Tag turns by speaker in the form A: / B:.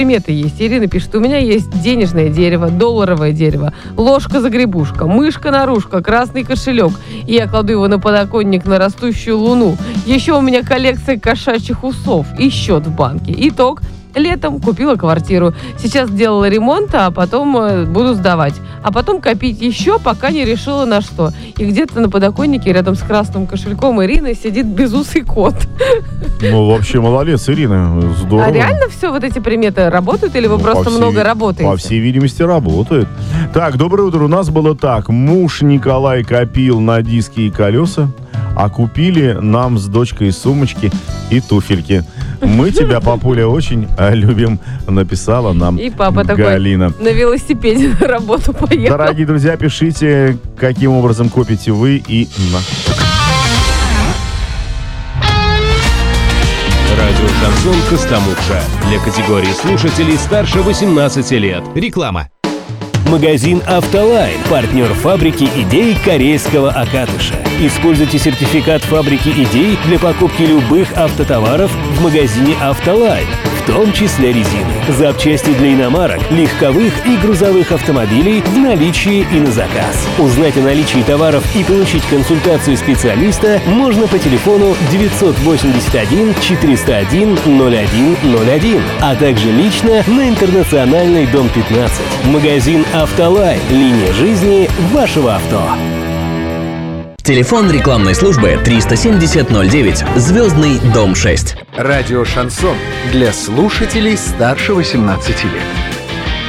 A: приметы есть. Ирина пишет: у меня есть денежное дерево, долларовое дерево, ложка-загребушка, мышка-нарушка, красный кошелек. И я кладу его на подоконник на растущую луну. Еще у меня коллекция кошачьих усов и счет в банке. Итог. Летом купила квартиру. Сейчас делала ремонт, а потом буду сдавать. А потом копить еще, пока не решила на что. И где-то на подоконнике рядом с красным кошельком Ирины сидит безусый кот.
B: Ну, вообще, молодец, Ирина. Здорово.
A: А реально все вот эти приметы работают или вы просто много работаете?
B: По всей видимости, работают. Так, доброе утро. У нас было так. Муж Николай копил на диски и колеса, а купили нам с дочкой сумочки и туфельки. Мы тебя, папуля, очень любим, написала нам
A: и папа
B: Галина.
A: Такой на велосипеде на работу поехал.
B: Дорогие друзья, пишите, каким образом копите вы и на...
C: Радио «Шансон» Костомукша. Для категории слушателей старше 18 лет. Реклама.
D: Магазин «Автолайн» – партнер фабрики идей корейского Акатыша. Используйте сертификат фабрики идей для покупки любых автотоваров в магазине «Автолайн», в том числе резины. Запчасти для иномарок, легковых и грузовых автомобилей в наличии и на заказ. Узнать о наличии товаров и получить консультацию специалиста можно по телефону 981 401 0101, а также лично на Интернациональной, дом 15. Магазин «Автолайн». Линия жизни вашего авто.
E: Телефон рекламной службы 37009, Звездный, дом 6.
F: Радио «Шансон» для слушателей старше 18 лет.